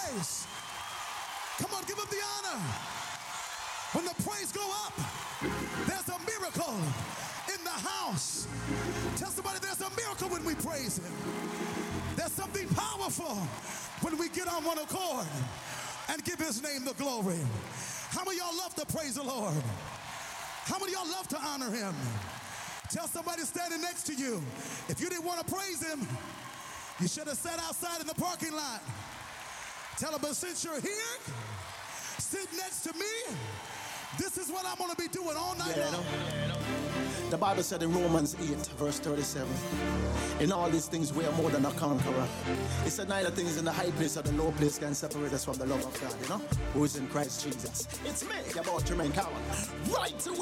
praise. Come on, give him the honor. When the praise go up, there's a miracle in the house. Tell somebody there's a miracle when we praise him. There's something powerful when we get on one accord and give his name the glory. How many of y'all love to praise the Lord? How many of y'all love to honor him? Tell somebody standing next to you, if you didn't want to praise him, you should have sat outside in the parking lot. Tell him, but since you're here, sit next to me, this is what I'm going to be doing all night long. The Bible said in Romans 8, verse 37, in all these things we are more than a conqueror. It said neither things in the high place or the low place can separate us from the love of God, who is in Christ Jesus. It's me, about to remain coward. Right away.